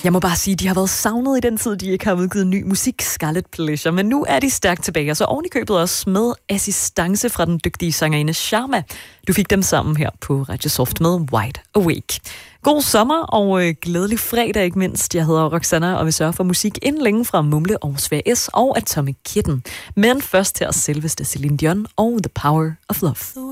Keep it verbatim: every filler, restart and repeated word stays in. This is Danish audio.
Jeg må bare sige, at de har været savnet i den tid, de ikke har udgivet ny musik, Scarlet Pleasure. Men nu er de stærkt tilbage, og så oven i købet også med assistance fra den dygtige sangerinde Sharma. Du fik dem sammen her på Radio Soft med Wide Awake. God sommer og øh, glædelig fredag ikke mindst. Jeg hedder Roxanna og vil sørge for musik inden længe fra Mumle og Svær S og Atomic Kitten. Men først til os selveste Celine Dion og The Power of Love.